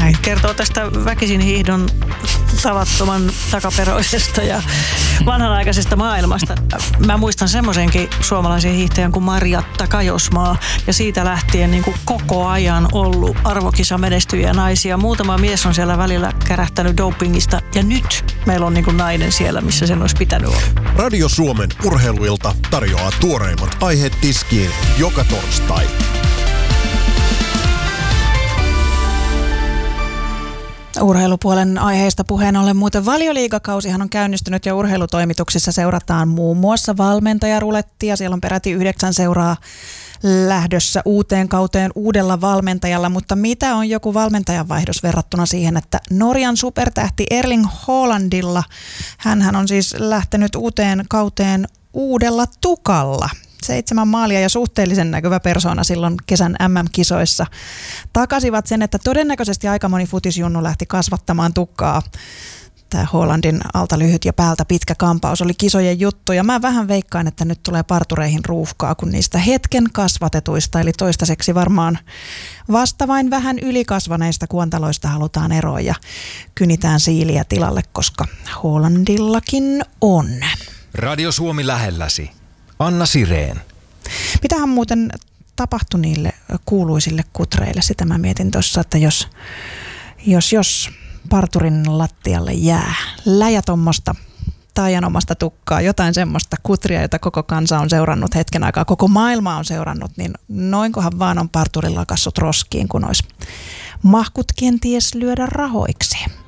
näin kertoo tästä väkisin hiihdon tavattoman takaperoisesta ja vanhanaikaisesta maailmasta. Mä muistan semmoisenkin suomalaisen hiihtäjän kuin Marjatta Kajosmaa, ja siitä lähtien niin kuin koko ajan ollut arvokisamenestyjiä naisia. Muutama mies on siellä välillä kärähtänyt dopingista, ja nyt meillä on niin kuin nainen siellä, missä sen olisi pitänyt olla. Radio Suomen urheiluilta tarjoaa tuoreimmat aiheet tiskiin joka torstai. Urheilupuolen aiheista puheen ollen muuten Valioliigakausihan on käynnistynyt ja urheilutoimituksissa seurataan muun muassa valmentajarulettia. Siellä on peräti 9 seuraa lähdössä uuteen kauteen uudella valmentajalla, mutta mitä on joku valmentajanvaihdos verrattuna siihen, että Norjan supertähti Erling Haalandilla, hänhän on siis lähtenyt uuteen kauteen uudella tukalla. 7 maalia ja suhteellisen näkyvä persoona silloin kesän MM-kisoissa takasivat sen, että todennäköisesti aika moni futisjunnu lähti kasvattamaan tukkaa. Tämä Haalandin alta lyhyt ja päältä pitkä kampaus oli kisojen juttu, ja mä vähän veikkaan, että nyt tulee partureihin ruuhkaa, kun niistä hetken kasvatetuista, eli toistaiseksi varmaan vasta vain vähän ylikasvaneista kuontaloista halutaan eroa ja kynitään siiliä tilalle, koska Haalandillakin on. Radio Suomi lähelläsi. Anna Sireen. Mitähän muuten tapahtui niille kuuluisille kutreille? Sitä mä mietin tuossa, että jos parturin lattialle jää läjätommosta taianomasta tukkaa, jotain semmoista kutria, jota koko kansa on seurannut hetken aikaa, koko maailma on seurannut, niin noinkohan vaan on parturilla kassut roskiin, kun olisi mahkut kenties lyödä rahoiksi.